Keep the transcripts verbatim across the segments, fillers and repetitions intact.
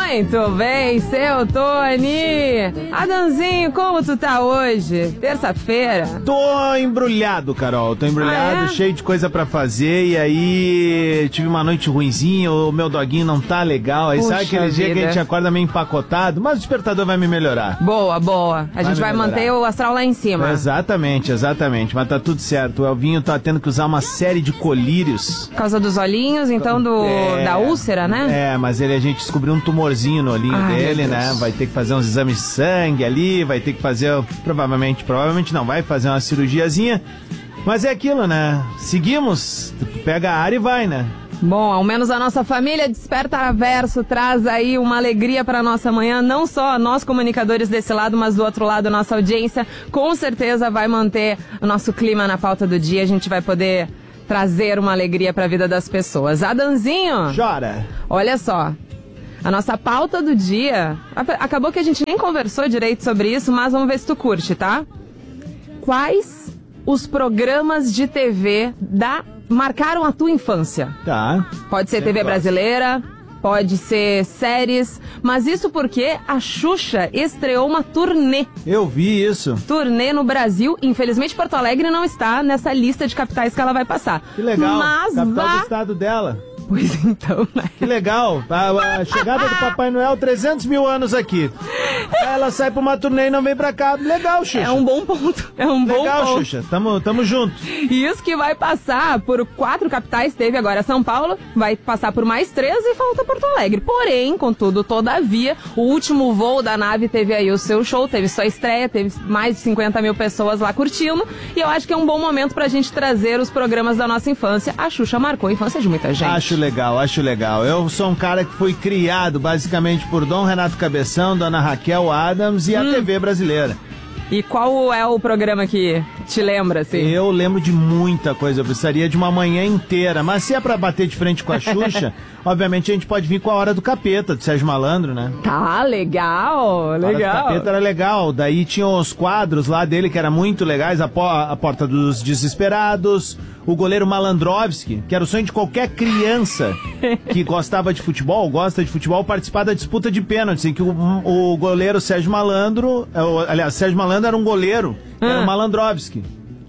Muito bem, seu Tony. Adãozinho, como tu tá hoje? Terça-feira. Tô embrulhado, Carol. Tô embrulhado, ah, é? cheio de coisa pra fazer. E aí, tive uma noite ruinzinha, o meu doguinho não tá legal. Aí Puxa sabe aquele vida. dia que a gente acorda meio empacotado, mas o despertador vai me melhorar. Boa, boa. A Vai gente me vai melhorar. manter o astral lá em cima. Exatamente, exatamente. Mas tá tudo certo. O Elvinho tá tendo que usar uma série de colírios. Por causa dos olhinhos, então, do, É, da úlcera, né? É, mas ele, a gente descobriu um tumorzinho no olhinho Ai, dele, meu né? Deus. Vai ter que fazer uns exames de sangue ali, vai ter que fazer, provavelmente, provavelmente não, vai fazer uma cirurgiazinha. Mas é aquilo, né? Seguimos, pega a área e vai, né? Bom, ao menos a nossa família Desperta Verso traz aí uma alegria para nossa manhã, não só nós comunicadores desse lado, mas do outro lado nossa audiência, com certeza vai manter o nosso clima na pauta do dia, a gente vai poder trazer uma alegria para a vida das pessoas. Adanzinho, Chora! olha só, a nossa pauta do dia, acabou que a gente nem conversou direito sobre isso, mas vamos ver se tu curte, tá? Quais os programas de T V da marcaram a tua infância? Tá. Pode ser Sempre T V gosto. brasileira, pode ser séries, mas isso porque a Xuxa estreou uma turnê. Eu vi isso. Turnê no Brasil. Infelizmente, Porto Alegre não está nessa lista de capitais que ela vai passar. Que legal. Mas Capital vá... do estado dela. Pois então, né? Que legal. A, a chegada do Papai Noel, trezentos mil anos aqui. Ela sai pra uma turnê e não vem pra cá. Legal, Xuxa. É um bom ponto. É um bom Legal, ponto. Xuxa. Tamo, tamo junto. E isso que vai passar por quatro capitais, teve agora São Paulo, vai passar por mais três e falta Porto Alegre. Porém, contudo, todavia, o último voo da nave teve aí o seu show, teve sua estreia, teve mais de cinquenta mil pessoas lá curtindo. E eu acho que é um bom momento pra gente trazer os programas da nossa infância. A Xuxa marcou a infância de muita gente. Acho legal, acho legal. Eu sou um cara que foi criado basicamente por Dom Renato Cabeção, Dona Raquel Adams e a Hum. T V brasileira. E qual é o programa que te lembra, assim? Eu lembro de muita coisa, eu precisaria de uma manhã inteira. Mas se é pra bater de frente com a Xuxa, obviamente a gente pode vir com a Hora do Capeta, do Sérgio Malandro, né? Tá, legal, A Hora do legal. Capeta era legal. Daí tinham os quadros lá dele que eram muito legais. A, po- a Porta dos Desesperados, o goleiro Malandrovski, que era o sonho de qualquer criança que gostava de futebol, gosta de futebol, participar da disputa de pênaltis, em que o, o goleiro Sérgio Malandro, é, o- aliás, Sérgio Malandro era um goleiro, que era Ah. o Malandrovski.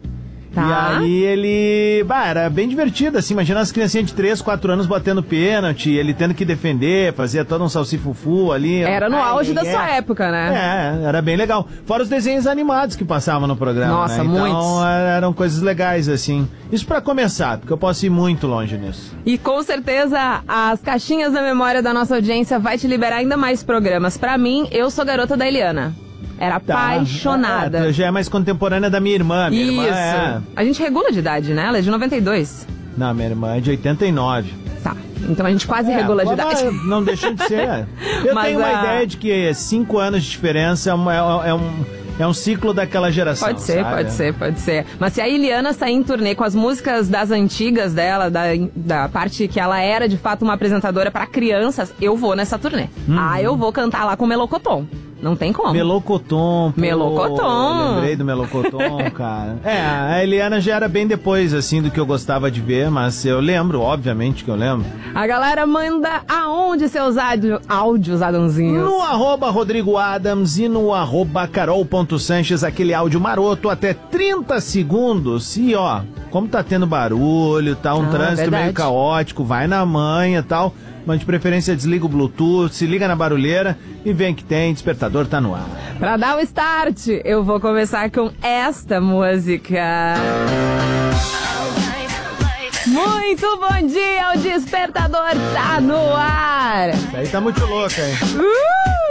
Tá. E aí ele... Bah, era bem divertido, assim, imagina as criancinhas de três, quatro anos batendo pênalti, ele tendo que defender, fazia todo um salsifufu ali. Era no Ai, auge da é. sua época, né? É, era bem legal. Fora os desenhos animados que passavam no programa, Nossa, né? Então, muitos. eram coisas legais, assim. Isso pra começar, porque eu posso ir muito longe nisso. E com certeza as caixinhas da memória da nossa audiência vai te liberar ainda mais programas. Pra mim, eu sou garota da Eliana. Era Tá. apaixonada. É, tu já é mais contemporânea da minha irmã. Minha Isso. irmã é... A gente regula de idade, né? Ela é de noventa e dois. Não, minha irmã é de oitenta e nove. Tá. Então a gente quase É, regula de mas idade. não deixa de ser. Eu Mas tenho uma a- ideia de que cinco anos de diferença é, uma- é um, é um ciclo daquela geração. Pode ser, sabe? pode ser, pode ser. Mas se a Eliana sair em turnê com as músicas das antigas dela, da, da parte que ela era de fato uma apresentadora pra crianças, eu vou nessa turnê. Uhum. Ah, eu vou cantar lá com o Melocoton. Não tem como. Melocoton. pô, Melocoton. Lembrei do Melocoton, cara. É, a Eliana já era bem depois, assim, do que eu gostava de ver, mas eu lembro, obviamente que eu lembro. A galera manda aonde seus áudio, áudios, Adãozinhos? No arroba Rodrigo Adams e no arroba carol.sanches, aquele áudio maroto até trinta segundos. E ó, como tá tendo barulho, tá um Ah, trânsito verdade. meio caótico, vai na manha e tal. Mas de preferência desliga o Bluetooth, se liga na barulheira e vem que tem, despertador tá no ar. Pra dar o start, eu vou começar com esta música. Muito bom dia, o despertador tá no ar. Isso aí tá muito louca, hein? Uh!